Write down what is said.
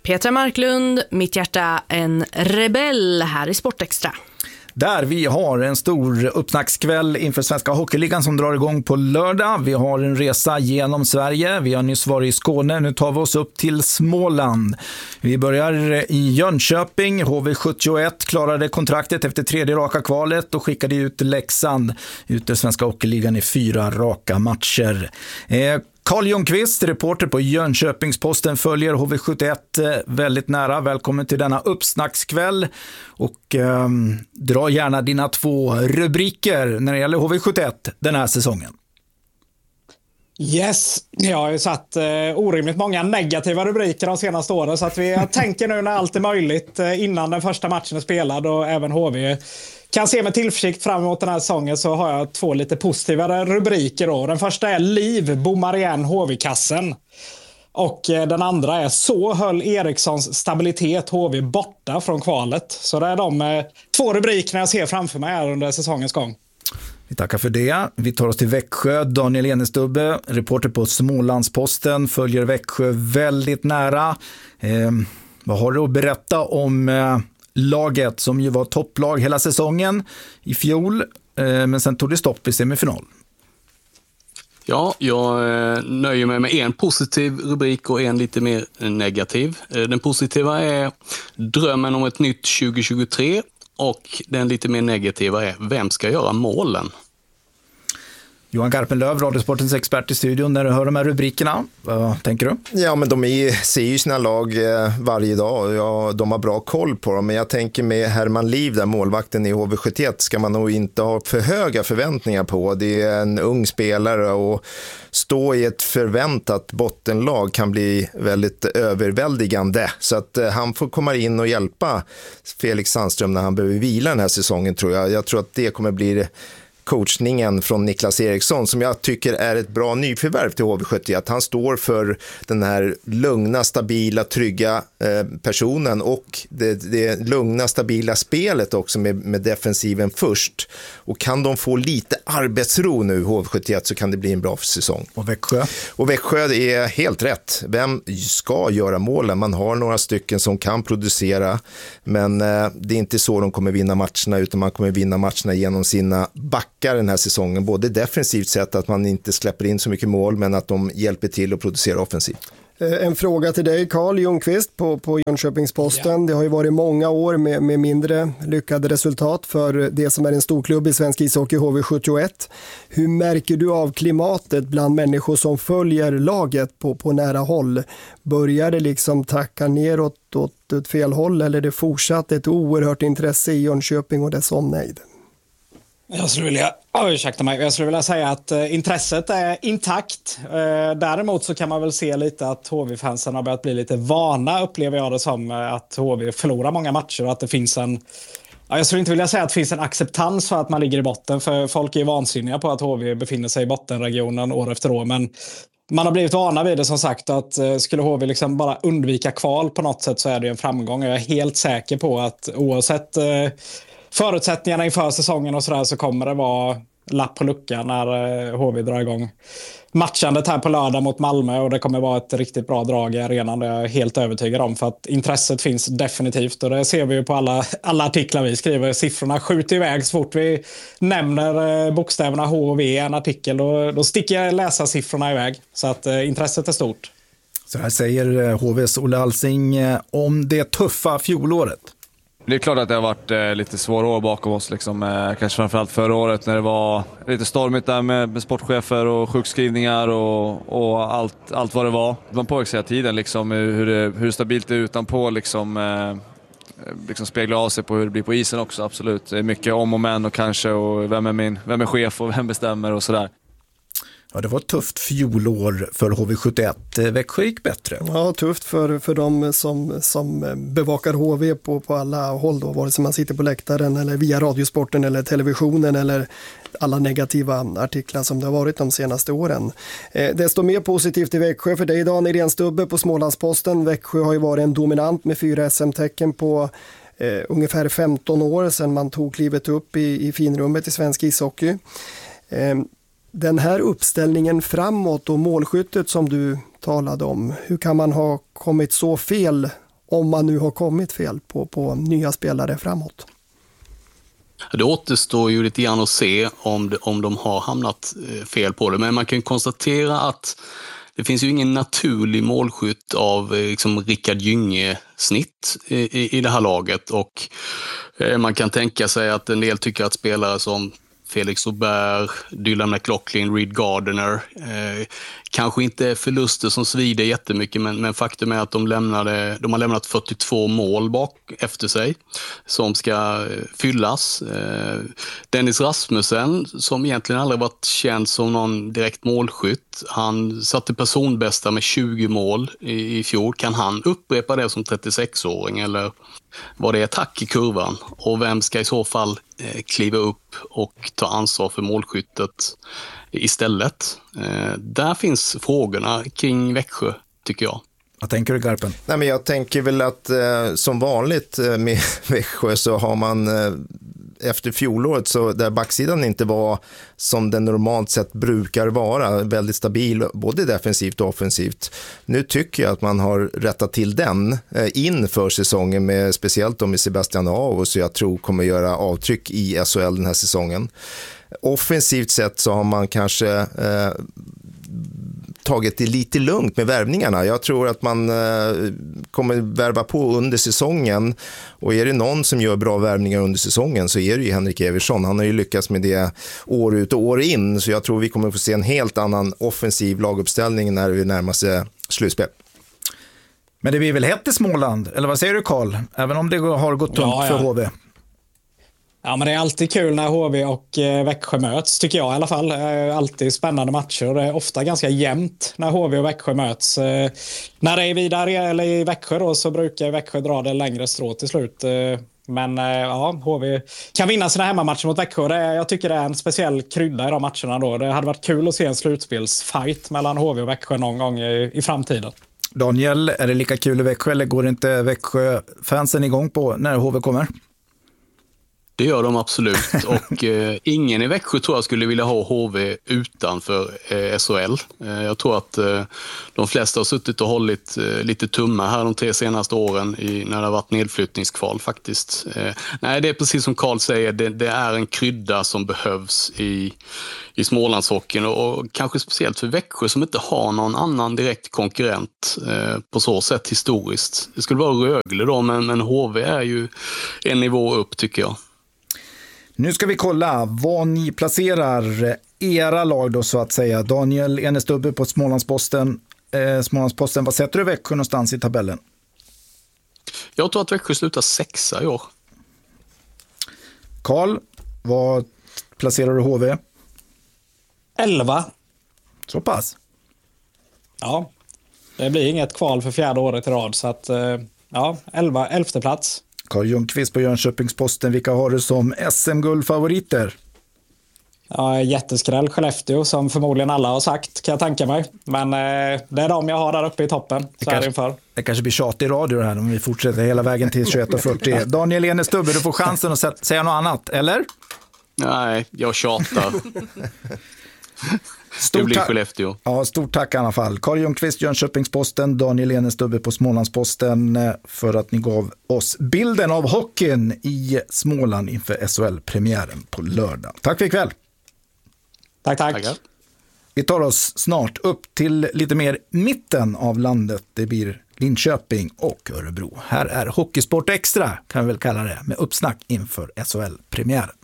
Petra Marklund, mitt hjärta en rebell här i Sportextra. Där vi har en stor uppsnackskväll inför Svenska Hockeyligan som drar igång på lördag. Vi har en resa genom Sverige. Vi har nyss varit i Skåne. Nu tar vi oss upp till Småland. Vi börjar i Jönköping. HV71 klarade kontraktet efter 3:e raka kvalet och skickade ut Leksand ut i Svenska Hockeyligan i 4 raka matcher. Carl Ljungqvist, reporter på Jönköpingsposten, följer HV71 väldigt nära. Välkommen till denna uppsnackskväll och dra gärna dina 2 rubriker när det gäller HV71 den här säsongen. Yes, jag har ju satt orimligt många negativa rubriker de senaste åren, så att jag tänker nu när allt är möjligt innan den första matchen är spelad och även HV kan se med tillförsikt fram emot den här säsongen, så har jag 2 lite positivare rubriker då. Den första är Liv bommar igen HV-kassen. Och den andra är Så höll Erikssons stabilitet HV borta från kvalet. Så det är de 2 rubrikerna jag ser framför mig här under säsongens gång. Vi tackar för det. Vi tar oss till Växjö. Daniel Enestubbe, reporter på Smålandsposten, följer Växjö väldigt nära. Vad har du att berätta om laget som ju var topplag hela säsongen i fjol, men sen tog det stopp i semifinal? Ja, jag nöjer mig med en positiv rubrik och en lite mer negativ. Den positiva är drömmen om ett nytt 2023 och den lite mer negativa är vem ska göra målen? Johan Garpenlöv, Radiosportens expert i studion, när du hör de här rubrikerna, vad tänker du? Ja, men ser ju sina lag varje dag. Ja, de har bra koll på dem. Men jag tänker med Herman Liv, där målvakten i HV71, ska man nog inte ha för höga förväntningar på. Det är en ung spelare och stå i ett förväntat bottenlag kan bli väldigt överväldigande. Så att han får komma in och hjälpa Felix Sandström när han behöver vila den här säsongen, tror jag. Jag tror att det kommer bli coachningen från Niklas Eriksson, som jag tycker är ett bra nyförvärv till HV71. Att han står för den här lugna, stabila, trygga personen och det lugna, stabila spelet också med defensiven först. Och kan de få lite arbetsro nu, HV71, så kan det bli en bra säsong. Och Växjö? Och Växjö är helt rätt. Vem ska göra målen? Man har några stycken som kan producera, men det är inte så de kommer vinna matcherna, utan man kommer vinna matcherna genom sina backar den här säsongen, både defensivt sett att man inte släpper in så mycket mål, men att de hjälper till att producera offensivt. En fråga till dig, Carl Ljungqvist på Jönköpingsposten. Ja. Det har ju varit många år med mindre lyckade resultat för det som är en stor klubb i svensk ishockey, HV71. Hur märker du av klimatet bland människor som följer laget på nära håll? Börjar det liksom tacka neråt åt ett fel håll, eller är det fortsatt ett oerhört intresse i Jönköping och dess omnejd? Jag skulle vilja säga att intresset är intakt. Däremot så kan man väl se lite att HV-fansen har börjat bli lite vana, upplever jag det som, att HV förlorar många matcher och att det finns jag skulle inte vilja säga att det finns en acceptans för att man ligger i botten, för folk är vansinniga på att HV befinner sig i bottenregionen år efter år, men man har blivit vana vid det, som sagt, att skulle HV liksom bara undvika kval på något sätt, så är det en framgång. Jag är helt säker på att oavsett förutsättningarna inför säsongen och sådär, så kommer det vara lapp på luckan när HV drar igång matchandet här på lördag mot Malmö, och det kommer vara ett riktigt bra drag i arenan, det är jag helt övertygad om, för att intresset finns definitivt, och det ser vi ju på alla artiklar vi skriver. Siffrorna skjuter iväg så fort vi nämner bokstäverna H och V i en artikel, då sticker läsarsiffrorna iväg, så att intresset är stort. Så här säger HVs Olle Alsing om det tuffa fjolåret. Det är klart att det har varit lite svåra år bakom oss, liksom, kanske framförallt förra året när det var lite stormigt där med sportchefer och sjukskrivningar och allt vad det var. Man påverkar tiden, liksom, hur stabilt det är utanpå, liksom speglar av sig på hur det blir på isen också, absolut. Det är mycket om och men och kanske, och vem är chef och vem bestämmer och sådär. Ja, det var ett tufft fjolår för HV71. Växjö gick bättre. Ja, tufft för de som bevakar HV på alla håll då, vare sig man sitter på läktaren eller via radiosporten eller televisionen eller alla negativa artiklar som det har varit de senaste åren. Desto mer positivt i Växjö för dig idag, Daniel Enestubbe på Smålandsposten. Växjö har ju varit en dominant med 4 SM-tecken på ungefär 15 år sedan man tog klivet upp i finrummet i svensk ishockey. Den här uppställningen framåt och målskyttet som du talade om, hur kan man ha kommit så fel om man nu har kommit fel på nya spelare framåt. Det återstår ju lite grann att se om de har hamnat fel på det. Men man kan konstatera att det finns ju ingen naturlig målskytt av liksom Rickard Gynge-snitt i det här laget. Och man kan tänka sig att en del tycker att spelare som Felix Aubert, Dylan McLaughlin, Reed Gardner kanske inte är förluster som svider jättemycket, men faktum är att de har lämnat 42 mål bak efter sig som ska fyllas. Dennis Rasmussen, som egentligen aldrig varit känd som någon direkt målskytt, han satte personbästa med 20 mål i fjol. Kan han upprepa det som 36-åring, eller var det attack i kurvan? Och vem ska i så fall kliva upp och ta ansvar för målskyttet istället? Där finns frågorna kring Växjö, tycker jag. Vad tänker du, Garpen? Nej, men jag tänker väl att som vanligt med Växjö så har man efter fjolåret, så där backsidan inte var som den normalt sett brukar vara, väldigt stabil både defensivt och offensivt. Nu tycker jag att man har rättat till den inför säsongen, med speciellt med Sebastian Aho, så jag tror kommer göra avtryck i SHL den här säsongen. Offensivt sett så har man kanske tagit det lite lugnt med värvningarna. Jag tror att man kommer värva på under säsongen, och är det någon som gör bra värvningar under säsongen så är det ju Henrik Eversson. Han har ju lyckats med det år ut och år in, så jag tror vi kommer få se en helt annan offensiv laguppställning när vi närmar sig slutspel. Men det blir väl hett i Småland, eller vad säger du, Carl? Även om det har gått tungt för HV. Ja, men det är alltid kul när HV och Växjö möts, tycker jag i alla fall. Alltid spännande matcher. Det är ofta ganska jämnt när HV och Växjö möts. När det är vidare eller i Växjö då, så brukar Växjö dra det längre strå till slut. Men ja, HV kan vinna sina hemmamatcher mot Växjö. Jag tycker det är en speciell krydda i de matcherna då. Det hade varit kul att se en slutspelsfight mellan HV och Växjö någon gång i framtiden. Daniel, är det lika kul i Växjö, eller går inte Växjö-fansen igång på när HV kommer? Det gör de absolut, och ingen i Växjö tror jag skulle vilja ha HV utanför SHL. Jag tror att de flesta har suttit och hållit lite tummar här de 3 senaste åren när det har varit nedflyttningskval faktiskt. Nej, det är precis som Carl säger, det är en krydda som behövs i Smålandshockeyn, och kanske speciellt för Växjö som inte har någon annan direkt konkurrent på så sätt historiskt. Det skulle vara Rögle då, men HV är ju en nivå upp, tycker jag. Nu ska vi kolla vad ni placerar era lag då, så att säga. Daniel Enestubbe på Smålandsposten. Smålandsposten, vad sätter du Växjö någonstans i tabellen? Jag tror att Växjö slutar 6 i år. Carl, vad placerar du HV? 11. Så pass? Ja, det blir inget kval för 4:e året i rad, så att ja, 11:e plats. Carl Ljungqvist på Jönköpingsposten, vilka har du som SM-guldfavoriter? Ja, jätteskräll Skellefteå, som förmodligen alla har sagt, kan jag tänka mig. Men det är de jag har där uppe i toppen. Det kanske blir tjatig radio det här om vi fortsätter hela vägen till 21:40. Daniel Enestubbe, du får chansen att säga något annat, eller? Nej, jag tjatar. Det blir Skellefteå. Ja, stort tack i alla fall. Carl Ljungqvist, Jönköpingsposten, Daniel Enestubbe på Smålandsposten, för att ni gav oss bilden av hockeyn i Småland inför SHL-premiären på lördag. Tack för ikväll. Tack. Tackar. Vi tar oss snart upp till lite mer mitten av landet. Det blir Linköping och Örebro. Här är Hockeysport Extra, kan vi väl kalla det, med uppsnack inför SHL-premiären.